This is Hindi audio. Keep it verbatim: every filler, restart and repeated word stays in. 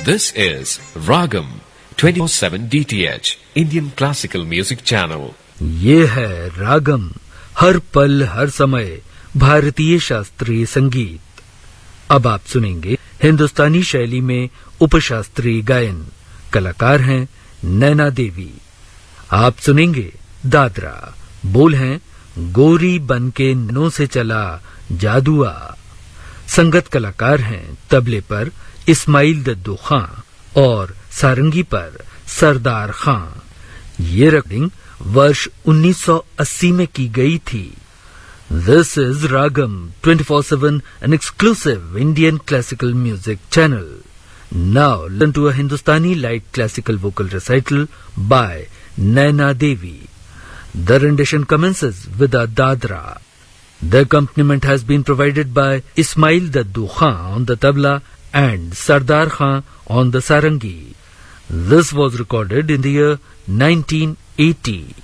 This is Ragam twenty-four seven D T H Indian Classical Music Channel. ये है रागम, हर पल हर समय भारतीय शास्त्रीय संगीत। अब आप सुनेंगे हिंदुस्तानी शैली में उपशास्त्रीय गायन। कलाकार हैं नैना देवी। आप सुनेंगे दादरा। बोल हैं गोरी बन के नैनों से चला जादुआ। संगत कलाकार हैं तबले पर इस्माइल दद्दू खां और सारंगी पर सरदार खां। ये रिकॉर्डिंग वर्ष उन्नीस सौ अस्सी में की गई थी। This is Ragam twenty-four seven, an exclusive Indian classical music channel. Now listen to a Hindustani light classical vocal recital by Naina Devi. The rendition commences with a dadra. The accompaniment has been provided by Ismail Daddu Khan on the tabla and Sardar Khan on the sarangi. This was recorded in the year nineteen eighty.